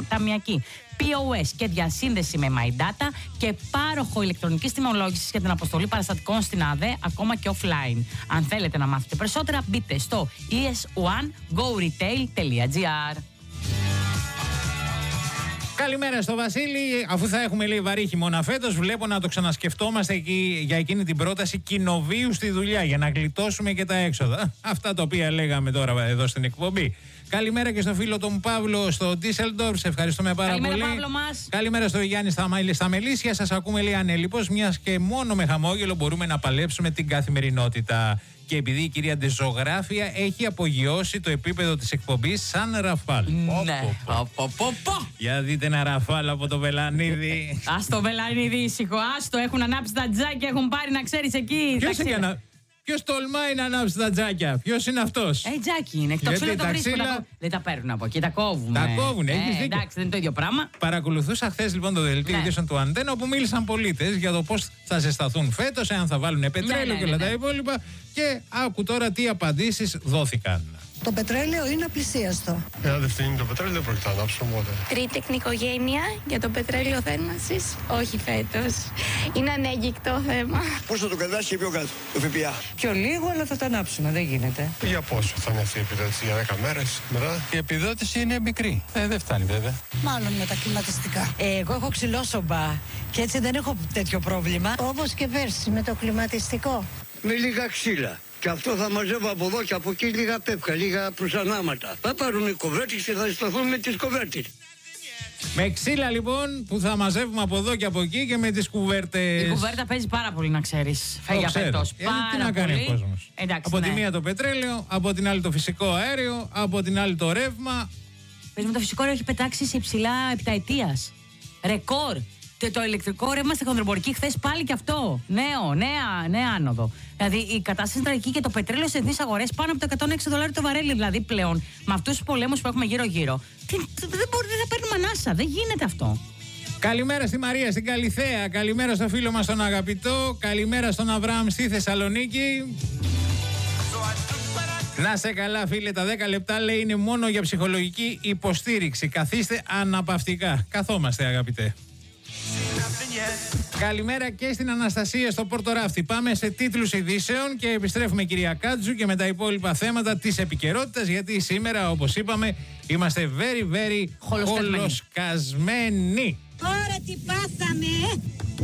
ταμιακή, POS και διασύνδεση με My Data και πάροχο ηλεκτρονικής τιμολόγησης για την αποστολή παραστατικών στην ΑΔΕ, ακόμα και offline. Αν θέλετε να μάθετε περισσότερα, μπείτε στο es1goretail.gr. Καλημέρα στο Βασίλη. Αφού θα έχουμε λέει βαρύ χειμώνα φέτος, βλέπω να το ξανασκεφτόμαστε για εκείνη την πρόταση κοινοβίου στη δουλειά για να γλιτώσουμε και τα έξοδα. Αυτά τα οποία λέγαμε τώρα εδώ στην εκπομπή. Καλημέρα και στο φίλο τον Παύλο στο Ντίσελντορφ. Σε ευχαριστούμε πάρα πολύ. Καλημέρα, Παύλο μας. Καλημέρα στο Γιάννη στα Μελίσια. Σας ακούμε λέει ανέλιπος, μιας και μόνο με χαμόγελο μπορούμε να παλέψουμε την καθημερινότητα. Και επειδή η κυρία Ντεζογράφια έχει απογειώσει το επίπεδο της εκπομπής σαν Ραφάλ. Ναι. Για δείτε ένα Ραφάλ από το Βελανίδη. Ας το Βελανίδη ήσυχο, άστο, έχουν ανάψει τα τζάκια, έχουν πάρει να ξέρεις εκεί. Ποιος τολμάει να ανάψει τα τζάκια, ποιος είναι αυτός? Τζάκι είναι, το ξύλο το βρίσκουν. Δεν τα παίρνουν από εκεί, τα κόβουν. Τα κόβουν, έχεις δίκιο. Εντάξει, δεν είναι το ίδιο πράγμα. Παρακολουθούσα χθες λοιπόν το δελτίο ειδήσεων του Αντένα, όπου μίλησαν πολίτες για το πώς θα ζεσταθούν φέτος, εάν θα βάλουν πετρέλαιο και όλα τα υπόλοιπα. Και άκου τώρα τι απαντήσεις δόθηκαν. Το πετρέλαιο είναι απλησίαστο. Εάν δεν φτύνει το πετρέλαιο, δεν πρόκειται να ανάψουμε οπότε. Τρίτεκνη οικογένεια για το πετρέλαιο θέρμανσης, όχι φέτος. Είναι ανέγγικτο θέμα. Πώς θα το κρατάσει και πιο κάτω, το ΦΠΑ? Πιο λίγο, αλλά θα το ανάψουμε, δεν γίνεται. Για πόσο θα είναι αυτή η επιδότηση, για 10 μέρες μετά? Η επιδότηση είναι μικρή. Δεν φτάνει βέβαια. Μάλλον με τα κλιματιστικά. Εγώ έχω ξυλόσομπα και έτσι δεν έχω τέτοιο πρόβλημα. Όπως και πέρσι με το κλιματιστικό. Με λίγα ξύλα. Και αυτό θα μαζεύω από εδώ και από εκεί λίγα πέπκα, λίγα προσανάματα. Θα πάρουν οι κοβέρτες και θα σταθούν με τις κοβέρτες. Με ξύλα λοιπόν που θα μαζεύουμε από εδώ και από εκεί και με τις κουβέρτες. Η κουβέρτα παίζει πάρα πολύ, να ξέρεις. Φεύγει φέτος. Τι να κάνει ο κόσμος. Από τη μία το πετρέλαιο, από την άλλη το φυσικό αέριο, από την άλλη το ρεύμα. Πες με, το φυσικό αέριο έχει πετάξει σε υψηλά επταετίας. Ρεκόρ. Το ηλεκτρικό ρεύμα στη χονδρομορική χθες πάλι και αυτό. Νέα άνοδο. Δηλαδή η κατάσταση είναι τραγική και το πετρέλαιο σε διεθνείς αγορές πάνω από το $106 το βαρέλι. Δηλαδή πλέον με αυτούς τους πολέμους που έχουμε γύρω-γύρω. Δεν θα παίρνουμε ανάσα. Δεν γίνεται αυτό. Καλημέρα στη Μαρία στην Καλιθέα. Καλημέρα στο φίλο μας τον αγαπητό. Καλημέρα στον Αβραάμ στη Θεσσαλονίκη. Να σε καλά φίλε, τα 10 λεπτά λέει είναι μόνο για ψυχολογική υποστήριξη. Καθίστε αναπαυτικά. Καθόμαστε αγαπητέ. Καλημέρα και στην Αναστασία στο Πορτοράφτη. Πάμε σε τίτλους ειδήσεων και επιστρέφουμε κυρία Κάτζου και με τα υπόλοιπα θέματα της επικαιρότητας, γιατί σήμερα όπως είπαμε είμαστε very χολοσκασμένοι. Τώρα τι πάθαμε!